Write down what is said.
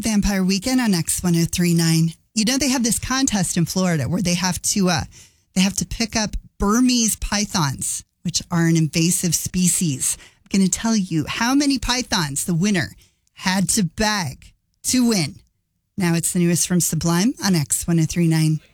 Vampire Weekend on X1039. You know, they have this contest in Florida where they have to pick up Burmese pythons, which are an invasive species. I'm going to tell you how many pythons the winner had to bag to win. Now it's the newest from Sublime on X1039.